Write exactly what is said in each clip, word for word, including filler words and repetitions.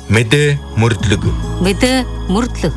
Мэдээ мөрдлөг. Мэдээ мөрдлөг.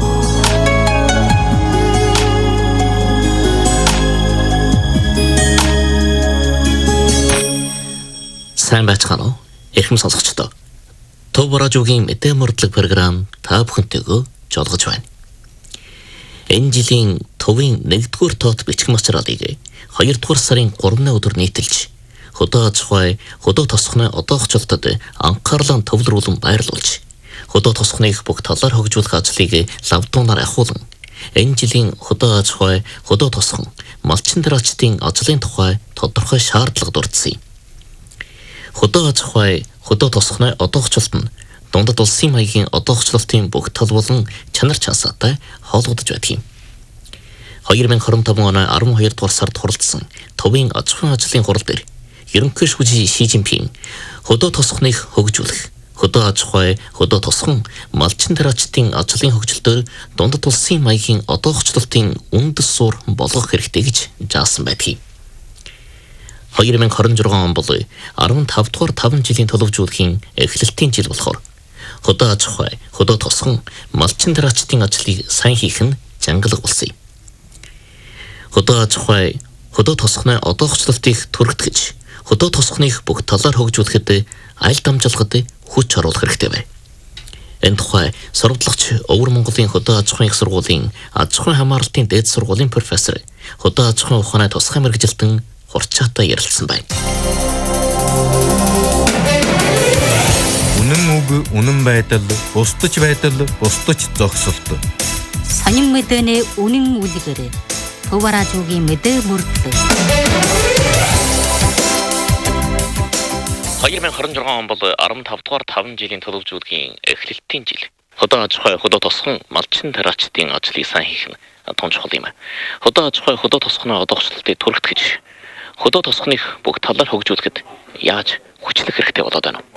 Сайн байцгаана уу? Эрхэм сонсогчдоо. Төв радиогийн мэдээ мөрдлөг програм та бүхэнтэйгөө жолгож байна. Энэ жилийн төвийн нэгдүгээр тоот бичиг материалыг хоёрдугаар сарын гуравны өдөр нийтэлж хөдөө аж ахуй, хөдөө тосгоны одоохчлолтод анхаарлаа төвлөрүүлэн байрлуулж, хөдөө тосгоныг бүх талаар хөгжүүлэх ажлыг лавдуунаар ахиулан, энэ жилийн хөдөө аж ахуй, хөдөө тосгон, малчин тариалчдын ажлын тухай тодорхой шаардлага дурдсан юм. Хөдөө аж ахуй, хөдөө тосгоны одоохчлолт нь дундад улсын маягийн одоохчлолтын бүх тал болон чанар чансаатай хоолгодож байдаг юм. две тысячи двадцать пять оны арван хоёр дугаар сард хуралдсан төвийн аж ахуйн ажлын хурал дээр ерөнхий шүүжийн Ши Жинпин хөдөө тосгоныг хөгжүүлэх, хөдөө аж ахуй, хөдөө тосгон, малчин тариалчдын ажлын хөгжилтөөр дундад улсын маягийн одоохчлолтын үндэс суурь болгох хэрэгтэй гэж заасан байдаг. две тысячи двадцать шесть он бол арван тав дугаар таван жилийн төлөвжүүлэхийн эхлэлтийн жил болохоор хөдөө аж ахуй, хөдөө тосгон, малчин тариалчдын ажлыг сайн хийх нь жангалга болсон юм. Хөдөө аж ахуй, хөдөө тосгоны одоохчлолтыг түргэтгэж, хөдөө тосгоныг бүх талаар хөгжүүлэхэд аль дамжуулахад хүч оруулах хэрэгтэй байна. Энэ тухай сурвалжлагч Өвөр Монголын хөдөө аж ахуйн их сургуулийн аж ахуйн хамгаалалтын дээд сургуулийн профессор, хөдөө аж ахуйн ухааны тусгай мэргэжилтэн хурцаатай ярилцсан байна. Үнэн үг, үнэн байдал, бусдаж байдал, бусдаж зогсолт. Сонин мэдээний үнэн үлгэр. Төв радиогийн мэдээ мөрдлөг. две тысячи двадцать шесть он бол арван тав дугаар таван жилийн төлөвжүүлэхийн эхлэлтийн жил. Хөдөө аж ахуй, хөдөө тосгон, малчин тариалчдын ажлыг сайн хийх нь том чухал юм. Хөдөө аж ахуй, хөдөө тосгоны одоохчлолтыг түргэтгэж, хөдөө тосгоныг бүх талаар хөгжүүлэхэд яаж хүчлэх хэрэгтэй болоод байна вэ?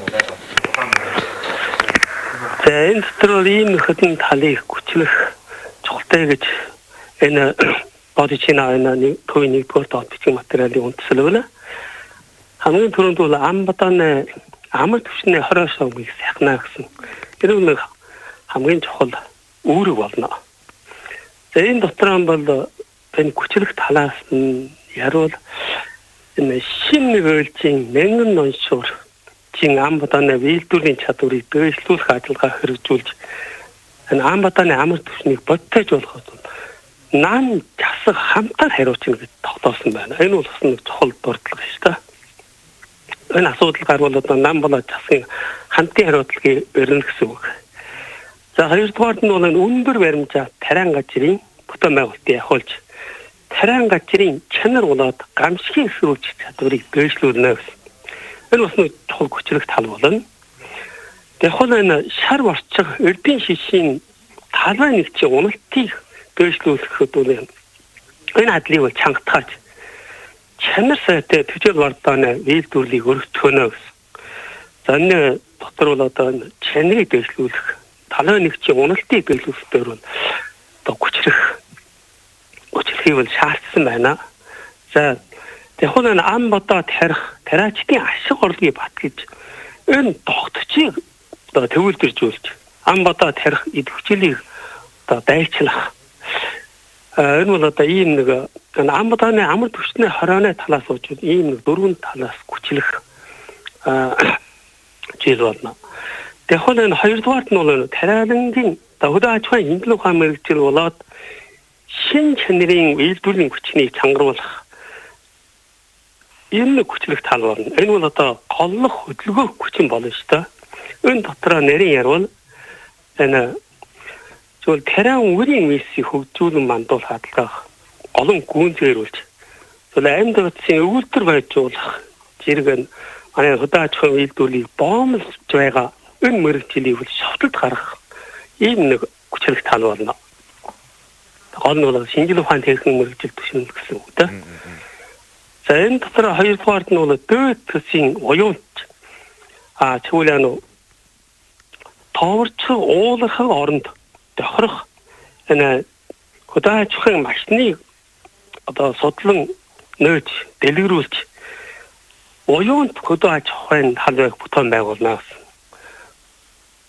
За энэ дотор ийм хэдэн талыг хүчлэх чухалтай гэж энэ бодож байна. Энэ төвийн нэгдүгээр тоот бичиг материалын үндэслэл. хамгийн түрүүнд бол ам бадааны амар төвшний хорой шогийг сайхнаа гэсэн. Тэр нэг хамгийн чухал үүрэг болно. За энэ дотор бол энэ хүчлэх талаас нь яруул энэ шин нэг ойлцын мянган ноншуур чин ам бадааны вийлдүүрийн чадварыг дээшлүүлэх ажиллагаа хэрэгжүүлж энэ ам бадааны амар төвшнийг бодтойж болгоход наан засаг хамтаар хариуцна гэж тогтоосон байна. Энэ бол бас нэг чухал дурдлага шүү дээ. Энэ асуудал гарвал одоо нам болоо засгийн хамтын хариуцлагыг өрнө гэсэн үг. За хоёрдугаард нь бол энэ өндөр баримжаа тариан газрын бүтээн байгуулалтыг явуулж тариан газрын чанар болоод гамшигын эсрүүч чадварыг дээшлүүлнэ гэсэн. Энэ бас нэг чухал хүчлэх тал болно. Тэгэхээр энэ шар орчих эрдийн шишийн талбай нэгчийн уналтыг дээшлүүлэхэд бол энэ хадлыг бол чангатгааж чанар сайтай төжил бардааны вийлдүүрлийг өргөтгөнө гэсэн. За энэ дотор бол одоо чанарыг дээшлүүлэх, талбай нэгчийн уналтыг дээшлүүлэхээр бол одоо хүчлэх хүчлэхийг бол шаардсан байна. За тэгэхээр энэ ам бодоо тарих, тариачдын ашиг орлогыг бат гэж энэ тогтцыг одоо төвлөржүүлж ам бодоо тарих идэвхжлийг одоо дайчлах. Энэ бол одоо ийм нэг ам бадааны амар төвчний хорооны талаас уучвал ийм нэг дөрвөн талаас хүчлэх жил болно. Тэгэхээр энэ хоёрдугаарт нь бол тариалангийн хөдөө аж ахуйн хэмжлэг ухаан мэргэжил болоод шин чанарын үйлдвэрлэлийн хүчнийг чангаруулах энэ хүчлэх тал болно. Энэ бол одоо голлох хөдөлгөөх хүчин болно шүү дээ. Энэ дотроо нарийн ярвал энэ зөвл тариан үрийн висийг хөгжүүлэн мандуулах хаалгах олон гүнзгийрүүлж зөвл амьд утсын өвөлтөр байжуулах зэрэг нь манай хөдөө аж ахуйн үйлдвэрлэлийг боомлж байгаа энэ мэргэжлийг бол шовтолд гаргах ийм нэг хүчлэх тал болно. Гол нь бол шинжлэх ухааны техникийн мэргэжил түшиглэх гэсэн үг дээ. За энэ дотор хоёрдугаард нь бол дээд төсвийн уяунч а чуулаан товарч уулархаг оронд тохирох энэ хөдөө аж ахуйн машиныг одоо судлан нөөж дэлгэрүүлж уяунд хөдөө аж ахуйн халбайг бүтээн байгуулна гэсэн.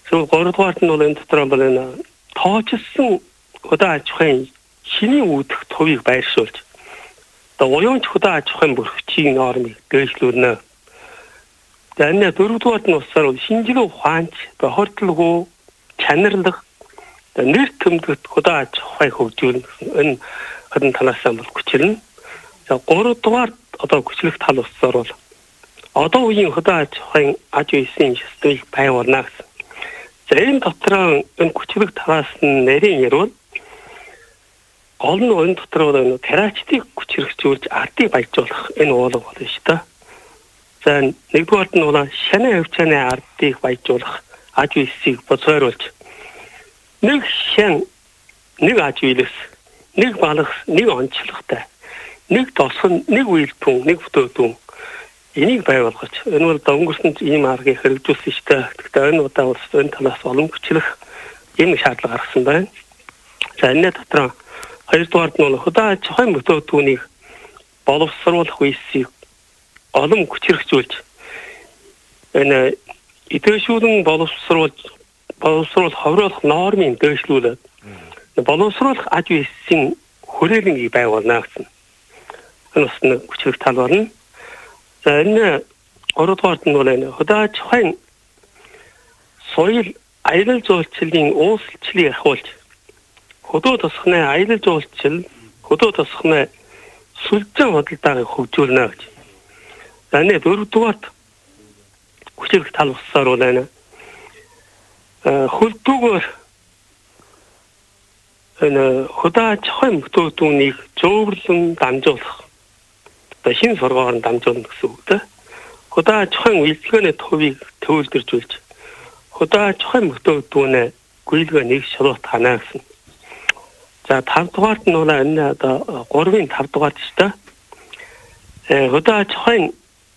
So гуравдугаарт нь бол энэ дотор бол энэ тооцсон удаа аж ахуйн шиний үүдэх төвийг байршуулж одоо уян удаа аж ахуйн бүрхчийн нормыг дэвшлүүлнэ. Тэгээд дөрөвдүгээрт нь усаар бол шинжилгээ ухаанч, хордлого, чанарлах, нэр төмдөгт удаа аж ахуйг хөгжүүлнэ. Энэ хадан талаас нь бол хүчирнэ. За гуравдугаарт одоо хүчлэх тал усаар бол одоо үеийн удаа аж ахуйн аж үйсийн системийг байгуулна гэсэн. За энэ дотор энэ хүчлэг талаас нь нарийн ярил гол нь энэ дотор энэ терачтыг хүчрэгжүүлж ардыг баяжуулах энэ уулга болно шүү дээ. За нэгдүгээрт нь бол шанаа хөвчөөний ардыг баяжуулах аж үйсийг боцооруулж нэг шан нэг аж үйлс нэг балгас нэг онцлогтой нэг тосгон нэг үйлдвэн нэг бүтөөдөн энийг байгуулгаж энэ бол өнгөрсөнд ийм аргыг хэрэгжүүлсэн шүү дээ. Гэхдээ энэ удаа бол энэ талаас олон хүчлэх ийм шаардлага гаргасан байна. За энэ дотор хоёрдугаард нь удаа аж ахуйн бүтөөдгүүнийг боловсруулах үйлсийг олон хүчрэгжүүлж энэ идэвхжүүлэн боловсруулж боловсруулах ховруулах нормын дэвшлүүлээд боловсруулах аж үйлсийн хүрээлэнгийг байгуулна гэсэн. Энэ бас нэг хүчлэх тал болно. За энэ гуравдугаарт нь бол энэ удаа аж ахуйн соёл аялал жуулчлалын ууслалчлыг ахиулж хөдөө тосгоны аялал жуулчлал хөдөө тосгоны сүлжээ худалдааг хөгжүүлнэ гэж. За энэ дөрөвдүгээрт хүчлэх тал усаар бол энэ хөлтүүгээр энэ удаа аж ахуйн бүтөөдүүнийг зөөврлөн дамжуулах одоо шинэ сургуугаар дамжуулна гэсэн үг дээ. Удаа аж ахуйн үйлчлэгээний төвийг төвлөржүүлж удаа аж ахуйн бүтөөдүүнээ гүйлгээ нэг шалгалт ханаа гэсэн. За тавдугаарт нь бол энэ одоо гурвын тавдугаарт шүү дээ. Э удаа аж ахуйн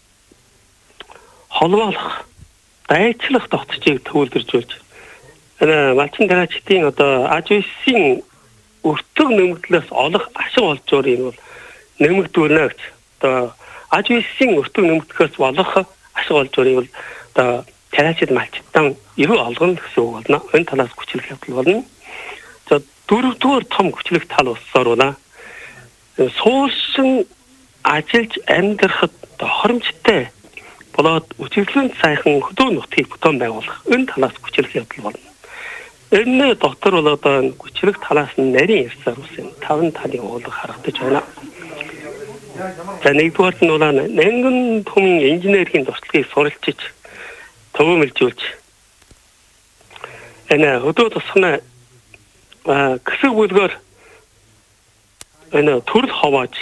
холбоолох дайчлах тогтцыг төвлөржүүлж энэ малчин дараачдын одоо аж үйлсийн өртөг нэмэгдлээс олох ашиг олжуурыг бол нэмэгдүүлнэ гэж. Одоо аж үйлсийн өртөг нэмэгдэхээс болох ашиг олжуурыг бол одоо дараачид малчтан эрүү олгоно гэсэн үг болно. Энэ талаас хүчлэх явдал болно. За дөрөвдүгээр том хүчлэх тал усаар байна. Сууршин ажиллаж амьдрахад хоромжтой болоод үжилхэн сайхан хөдөө нутгийг бүтэн байгуулах энэ талаас хүчлэх явдал болно. Энэ дотор бол одоо хүчлэх талаас нь нарийн ярьсаар үсэн таван талын уулга харагдаж байна. За нэгдүгээр нь бол нэнгэн түмэн инженерийн туршлагыг суралцж төвөмөлжүүлж энэ хөдөө тосгоны гэсэг бүлгээр энэ төрөл ховоож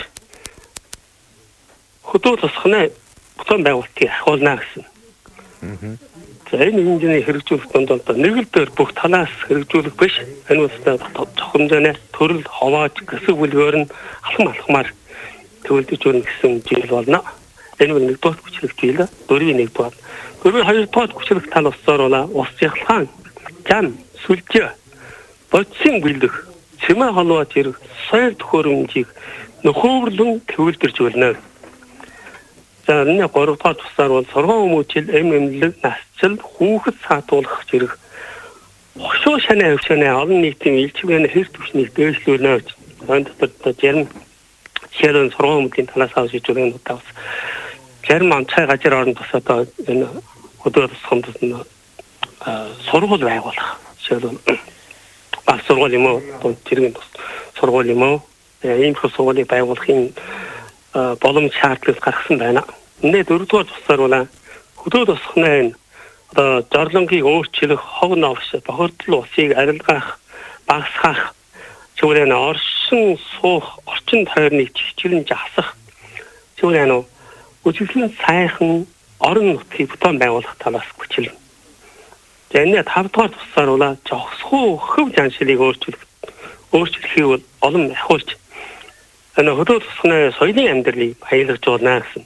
хөдөө тосгоны бүтэн байгуулалтыг ахиулна гэсэн. За энэ инженерийн хэрэгжүүлэх донд одоо нэг л дээр бүх талаас хэрэгжүүлэх биш. Энэ үстэй тохиомжны төрөл ховоож гэсэг бүлгээр нь алхам алхмаар төвлөржүүлнэ гэсэн жишээ болно. Энэ бол нэгдүгээр хүчлэх жишээ. Дөрвийн нэгдүгээр. Дөрвийн хоёрдугаар хүчлэх тал усаар бол ус яхлаан, зам, сүлжээ, бодисын бэлдэх, цэмээ холбоож ирэх соёл төхөөрөмжийг нөхөрлөн төвлөржүүлнэ. За энэ гуравдугаар тусаар бол сургууль хүмүүжил, эм эмнэлэг, насчил, хүүхэд саатуулах зэрэг хошуу шанаа хөвчнээ олон нийтийн илчилгээний хэрэг түвшнийг дэвшлүүлнэ гэж. Энэ дотор зарим жишээлбэл сургууль хүмүүжлийн талаас авч ижүүлэх нь удаас зарим амцай газар орон тус одоо энэ хөдөө тосгонд нь сургууль байгуулах. Жишээлбэл баг сургууль юм уу, тэргийн тус сургууль юм уу, ийм их сургуулийг байгуулахын боломж шаардлагыг гаргасан байна. Энэ дөрөвдүгээр тусаар бол хөдөө тосгоны одоо жорлонгийг өөрчлөх, хог новш, бохирдол усыг арилгах, багасгах, зөвхөн оршин суух, орчин тойрныг чиглэн жасах, зөвхөн үжилхэн сайхан орон нутгийг бүтэн байгуулах талаас хүчилнэ. За энэ тавдугаар тусаар бол зогсхуу хөв заншилыг өөрчлөх, өөрчлөхийг бол олон ахиулж энэ хөдөө тосгоны соёлын амьдралыг баялагжуулна гэсэн.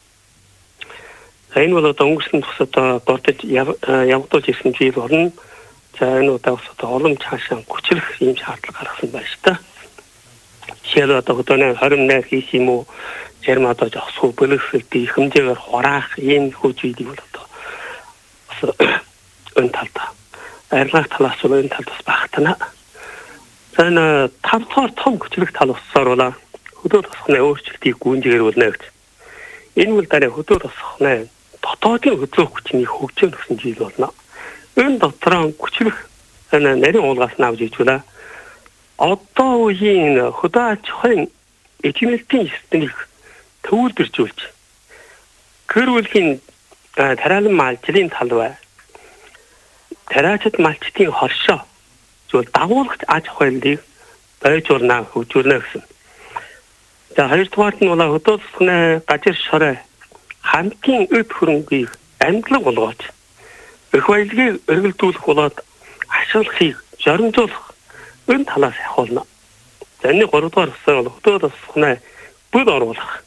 Энэ бол одоо өнгөрсөн тус одоо бодож явагдуулж ирсэн зүйл болно. За энэ удаа бас одоо олон цаашаа хүчлэх ийм шаардлага гаргасан байна шүү дээ. Жишээл одоо хөдөөний хорим найр хийх юм уу, зарим одоо зогсхуу бэлгэсэлтийн хэмжээгээр хураах ийм хүү зүйлийг бол одоо бас энэ талдаа арилгах талаас бол энэ талд бас багтана. За энэ тав дахь том хүчлэг тал усаар бол хөдөө тосгоны өөрчлөлтийг гүйцэтгүүлнэ гэж. Энэ бол дараа хөдөө тосгоны дотоодын хөдөлгөөх хүчний хөгжим гэсэн жил болно. Энэ дотроо хүчлэг энэ нарийн уулгаас навж ижүүлээ. Одоо үеийн хөдөө аж ахуйн экономикийн системийг төвлөржүүлж гэр бүлийн тариалан малчлалын тал бай. Тариачид малчдын хоршоо зөв дагуулгач аж ахуйлыг байжуулна хөгжүүлнэ гэсэн. За хоёрдугаарт нь бол хөдөө тосгоны гажир шорой хамтын өд хөрөнгийг амтлаг болгооч эх баялагийг өргөлдүүлэх болоод ашиглахыг жоримжуулах энэ талаас ахуулна. За энэ гуравдугаар хэсэг бол хөдөө тосгоны бүл оруулах.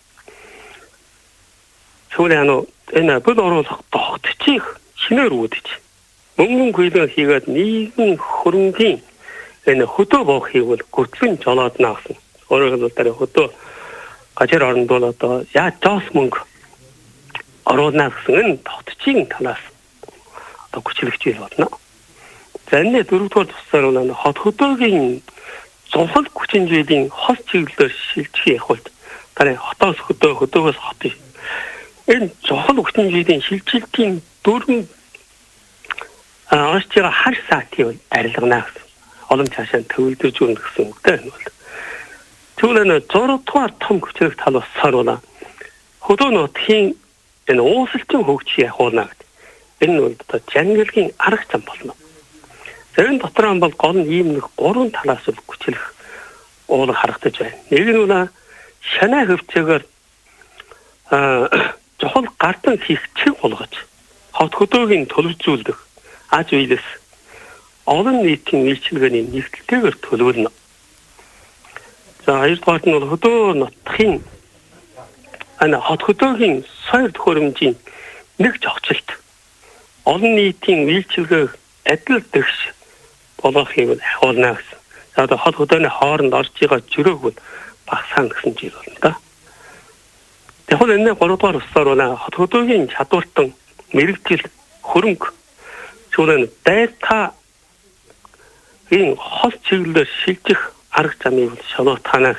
Сүүлийн нь энэ бүл оруулах тогтцыг шинээр үүдэж мөнгөн гүйлэн хийгээд нийгмийн хөрөнгийн энэ хөдөө боохыг бол гүтлэн жолоодно гэсэн. Өөрөөр хэлбэл хөдөө гажир оронд бол одоо яаж жоос мөнгө оруулна гэсэн энэ тогтцын талаас одоо хүчлэгч ил болно. За энэ дөрөвдүгээр тусаар бол хот хөдөөгийн зунхал хүчин зүйлийн хос чиглэлээр шилжих явуулт. Тарай хотоос хөдөө хөдөөгөөс хот. Энэ зунхал хүчин зүйлийн шилжилтийн дөрвөн аашчига хар саатыг арилгана гэсэн. Олон цаашаа төвлөржүүлнэ гэсэн үгтэй энэ бол. Түүнээ зурдугаар том хүчлэг тал усаар бол хөдөө нутгийн энэ уусалтын хөгжиж явуулна гэдэг. Энэ бол одоо жангалгийн арга зам болно. Зэрэг дотор нь бол гол нь ийм нэг гурван талаас бол хүчлэх уул харагдаж байна. Нэг нь бол шанаа хөвцөөр аа жохол гартан хийх чиг болгож хот хөдөөгийн төлөвлөжүүлдэг аж үйлс олон нийтийн үйлчилгээний нэгдэлтэйгээр төлөвлөнө. За хоёрдугаар нь бол хөдөө нутгийн ана хот хөдөөгийн соёл төхөөрөмжийн нэг зохицолт олон нийтийн үйлчилгээ адил дэгш болгохыг ахуулна гэсэн. За одоо хот хөдөөний хооронд орж байгаа жирөөг бол багасгах гэсэн жил болно да. Тэгэхээр энэ гуравдугаар усаар бол хот хөдөөгийн чадвартан мэрэгжил хөрөнгө чөлөө дайта энэ хос чиглэлээр шилжих арга замыг бол шалуу танаа.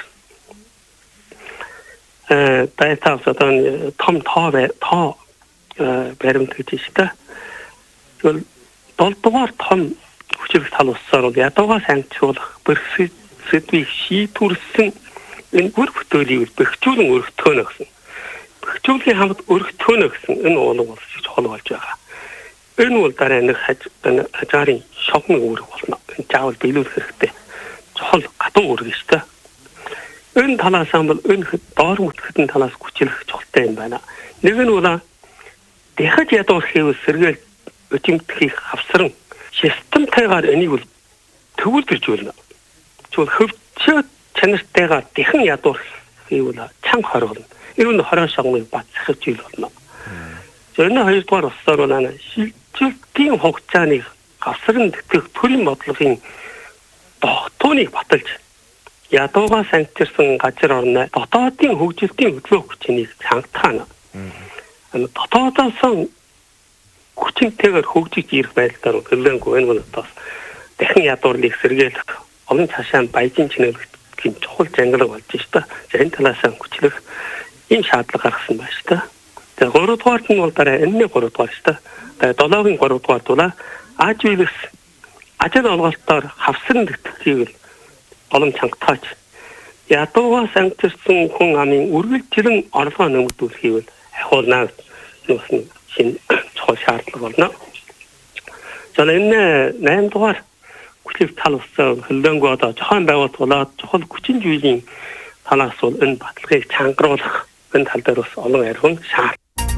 Э дайта одоо том тоо тоо баримт гэж байна. Тэгвэл долдугаар том хүчлэг тал усаар бол ядуугаа санкцуулах бэрх сэдвийг шийдвэрлсэн энэ үр бүтээлийг бэхжүүлэн өргөтгөнө гэсэн. Бэхжүүлгийн хамт өргөтгөнө гэсэн энэ уулга бол чухал болж байгаа. Энэ бол дараа нэг хажаарын шогны үүрэг болно. Энэ заавал биелүүлэх хэрэгтэй. Чухал гадуу үүрэг шүү дээ. Энэ талаас нь бол энэ доор мөтгөдөн талаас хүчлэх чухалтай юм байна. Нэг нь бол дахиж ядуурхийг сэргээл өчигдөхийг хавсран системтайгаар энийг бол төвлөржүүлнэ. Тэгвэл хөвчөө чанартайгаар дахин ядуурхийг бол чанга хоригно. Энэ нь хороо шогныг бацсах жил болно. Зөвхөн хоёрдугаар усаар бол шилжилтийн хугацааны хавсран тэтгэх төрийн бодлогын тогтооныг баталж ядуугаа санкцирсан газар орны дотоодын хөгжилтийн хөдөлгөөх хүчнийг цангатгаана. Энэ дотоодоос хүчинтэйгээр хөгжиж ирэх байдлаар хөрлөнгөө энэ бол бас дахин ядуурлыг сэргээлэх олон цаашаа баяжин чинэлгийн чухал жангалаг болж байна. Энэ талаас нь хүчлэх ийм шаардлага гаргасан байна шүү дээ. Тэгээ гуравдугаарт нь бол дараа энэний гуравдугаар шүү дээ. Тэгээ долоогийн гуравдугаарт бол аж үйлс ажил олголтоор хавсран тэтгэхийг олон чангатгаач ядуугаа санкцирсан хүн амын үргэлжлэн орлогоо нэмэгдүүлэхийг ахиулна гэсэн шинэ чухал шаардлага болно. За энэ наймд дугаар хүчлэг тал усаа хөлөөнгөө одоо зохион байгуулалт чухал хүчин зүйлийн талаас бол энэ баталгааг чангаруулах энэ тал дээр бас олон архин шаард.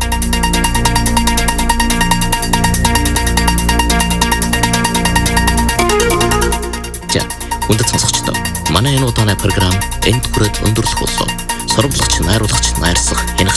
За хүндэт сонсогчдоо манай энэ удааны програм энд хүрээд өндөрлөх боллоо. Сурвалжлагч, найруулагч, найрсах,